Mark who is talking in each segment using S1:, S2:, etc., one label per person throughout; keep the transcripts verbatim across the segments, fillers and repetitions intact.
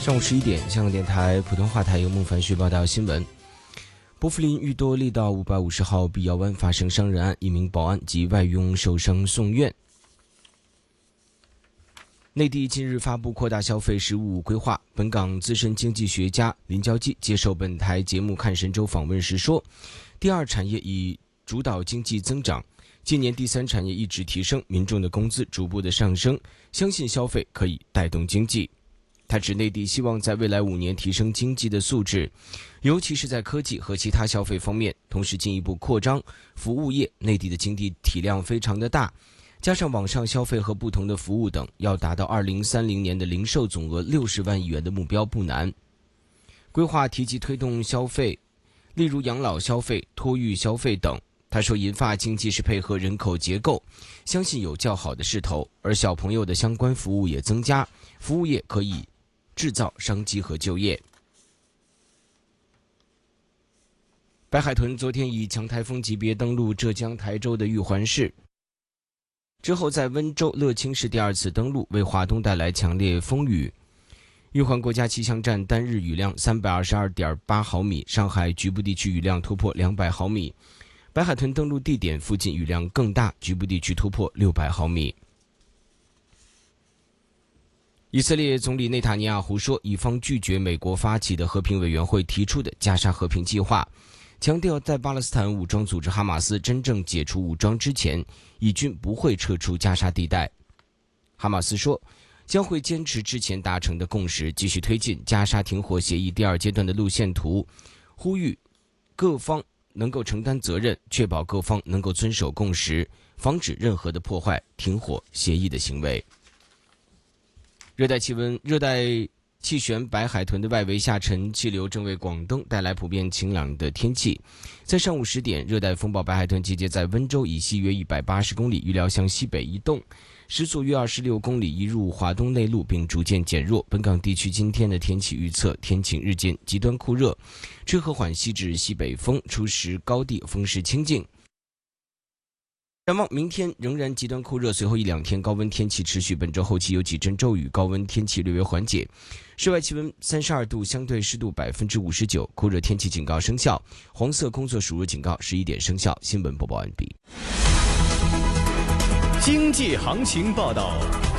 S1: 上午十一点，香港电台普通话台由孟凡旭报道新闻。薄扶林裕多利道五百五十号碧瑶湾发生伤人案，一名保安及外佣受伤送院。内地近日发布扩大消费“十五五”规划。本港资深经济学家林交基接受本台节目《看神州》访问时说，第二产业以主导经济增长，今年第三产业一直提升，民众的工资逐步的上升，相信消费可以带动经济。他指内地希望在未来五年提升经济的素质，尤其是在科技和其他消费方面，同时进一步扩张服务业。内地的经济体量非常的大，加上网上消费和不同的服务等，要达到二零三零年的零售总额六十万亿元的目标不难。规划提及推动消费，例如养老消费、托育消费等。他说，银发经济是配合人口结构，相信有较好的势头，而小朋友的相关服务也增加，服务业可以制造商机和就业。白海豚昨天以强台风级别登陆浙江台州的玉环市，之后在温州乐清市第二次登陆，为华东带来强烈风雨。玉环国家气象站单日雨量 三百二十二点八毫米，上海局部地区雨量突破两百毫米。白海豚登陆地点附近雨量更大，局部地区突破六百毫米。以色列总理内塔尼亚胡说，以方拒绝美国发起的和平委员会提出的加沙和平计划，强调在巴勒斯坦武装组织哈马斯真正解除武装之前，以军不会撤出加沙地带。哈马斯说，将会坚持之前达成的共识，继续推进加沙停火协议第二阶段的路线图，呼吁各方能够承担责任，确保各方能够遵守共识，防止任何的破坏停火协议的行为。热带气温、热带气旋白海豚的外围下沉气流正为广东带来普遍晴朗的天气。在上午十点，热带风暴白海豚集结在温州以西约一百八十公里，预料向西北移动，时速约二十六公里，移入华东内陆并逐渐减弱。本港地区今天的天气预测：天晴日间，极端酷热，吹和缓西至西北风，初时高地风势清劲。展望明天仍然极端酷热，随后一两天高温天气持续，本周后期有几阵骤雨，高温天气略微缓解。室外气温三十二度，相对湿度百分之五十九，酷热天气警告生效，黄色工作暑热警告十一点生效。新闻播报完毕。
S2: 经济行情报道。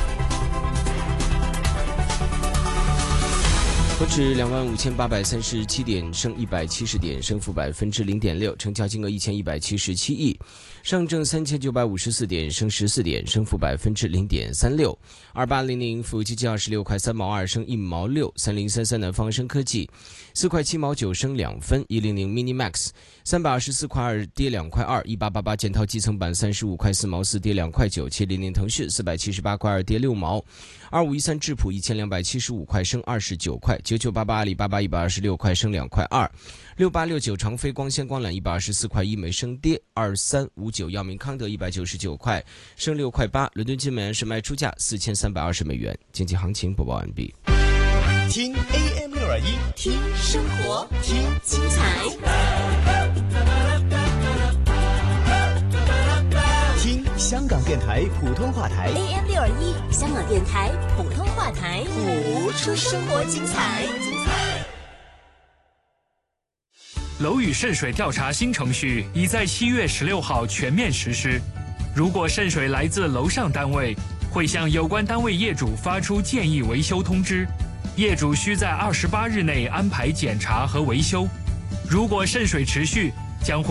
S1: 恒指两万五千八百三十七点，升一百七十点，升幅百分之零点六，成交金额一千一百七十七亿。上证三千九百五十四点，升十四点，升幅百分之零点三六。二八零零富基金二十六块三毛二，升一毛六。三零三三南方生科技四块七毛九，升两分。一零零 Mini Max 三百二十四块二，跌两块二。一八八八建滔基层板三十五块四毛四，跌两块九。七零零腾讯四百七十八块二，跌六毛。二五一三智普一千两百七十五块，升二十九块。九九八八阿里巴巴一百二十六块，升两块二。六八六九长飞光纤光缆一百二十四块一，没升跌。二三五九药明康德一百九十九块，升六块八。伦敦金美元是卖出价四千三百二十美元。经济行情播报完毕。
S2: 听 A M 六二一，
S3: 听生活，听精彩，
S2: 听香港电台普通话台
S3: A M 六二一，香港电台普通话台，
S2: 谱
S3: 出生活精彩。
S4: 楼宇渗水调查新程序已在七月十六号全面实施。如果渗水来自楼上单位，会向有关单位业主发出建议维修通知，业主需在二十八日内安排检查和维修。如果渗水持续，将会